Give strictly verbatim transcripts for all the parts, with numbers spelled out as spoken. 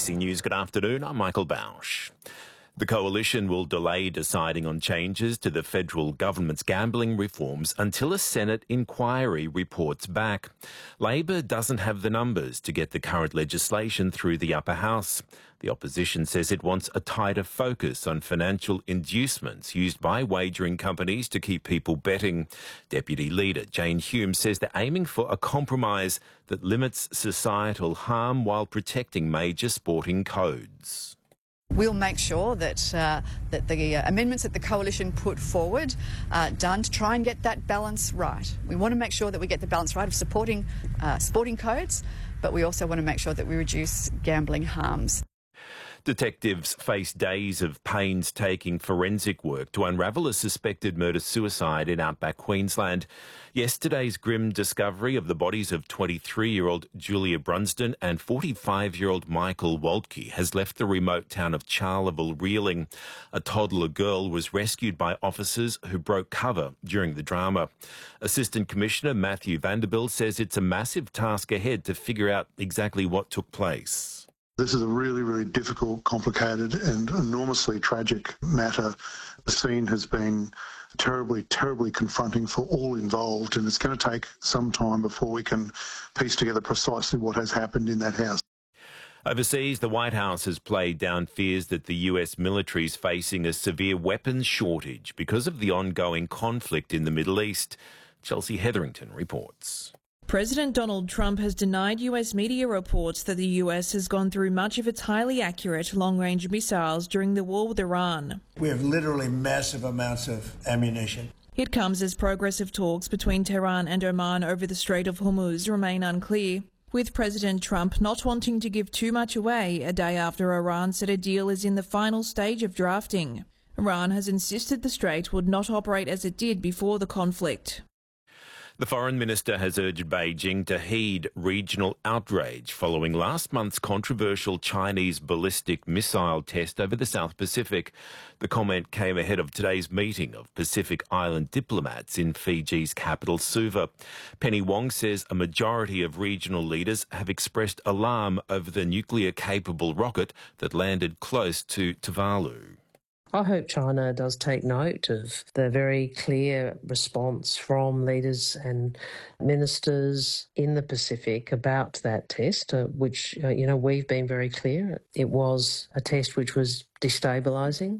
C News, good afternoon. I'm Michael Bausch. The Coalition will delay deciding on changes to the federal government's gambling reforms until a Senate inquiry reports back. Labor doesn't have the numbers to get the current legislation through the upper house. The opposition says it wants a tighter focus on financial inducements used by wagering companies to keep people betting. Deputy Leader Jane Hume says they're aiming for a compromise that limits societal harm while protecting major sporting codes. We'll make sure that uh, that the uh, amendments that the Coalition put forward are done to try and get that balance right. We want to make sure that we get the balance right of supporting uh, sporting codes, but we also want to make sure that we reduce gambling harms. Detectives face days of painstaking forensic work to unravel a suspected murder-suicide in outback Queensland. Yesterday's grim discovery of the bodies of twenty-three-year-old Julia Brunsdon and forty-five-year-old Michael Waltke has left the remote town of Charleville reeling. A toddler girl was rescued by officers who broke cover during the drama. Assistant Commissioner Matthew Vanderbilt says it's a massive task ahead to figure out exactly what took place. This is a really, really difficult, complicated and enormously tragic matter. The scene has been terribly, terribly confronting for all involved, and it's going to take some time before we can piece together precisely what has happened in that house. Overseas, the White House has played down fears that the U S military is facing a severe weapons shortage because of the ongoing conflict in the Middle East. Chelsea Hetherington reports. President Donald Trump has denied U S media reports that the U S has gone through much of its highly accurate long-range missiles during the war with Iran. We have literally massive amounts of ammunition. It comes as progressive talks between Tehran and Oman over the Strait of Hormuz remain unclear, with President Trump not wanting to give too much away a day after Iran said a deal is in the final stage of drafting. Iran has insisted the strait would not operate as it did before the conflict. The Foreign Minister has urged Beijing to heed regional outrage following last month's controversial Chinese ballistic missile test over the South Pacific. The comment came ahead of today's meeting of Pacific Island diplomats in Fiji's capital, Suva. Penny Wong says a majority of regional leaders have expressed alarm over the nuclear-capable rocket that landed close to Tuvalu. I hope China does take note of the very clear response from leaders and ministers in the Pacific about that test, uh, which, uh, you know, we've been very clear. It was a test which was destabilising.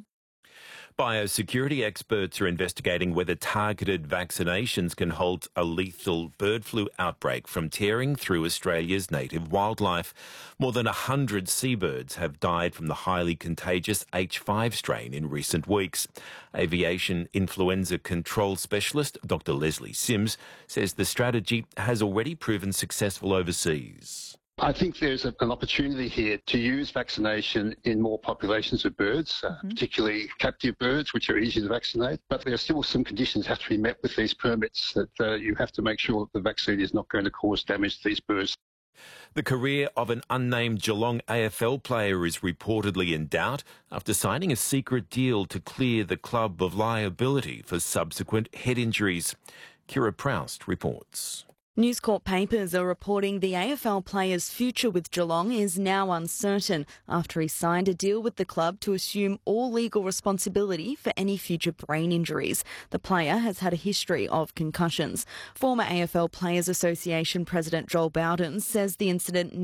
Biosecurity experts are investigating whether targeted vaccinations can halt a lethal bird flu outbreak from tearing through Australia's native wildlife. More than one hundred seabirds have died from the highly contagious H five strain in recent weeks. Aviation influenza control specialist Doctor Leslie Sims says the strategy has already proven successful overseas. I think there's a, an opportunity here to use vaccination in more populations of birds, uh, mm-hmm. particularly captive birds, which are easy to vaccinate. But there are still some conditions that have to be met with these permits, that uh, you have to make sure that the vaccine is not going to cause damage to these birds. The career of an unnamed Geelong A F L player is reportedly in doubt after signing a secret deal to clear the club of liability for subsequent head injuries. Kira Proust reports. News Corp papers are reporting the A F L player's future with Geelong is now uncertain after he signed a deal with the club to assume all legal responsibility for any future brain injuries. The player has had a history of concussions. Former A F L Players Association President Joel Bowden says the incident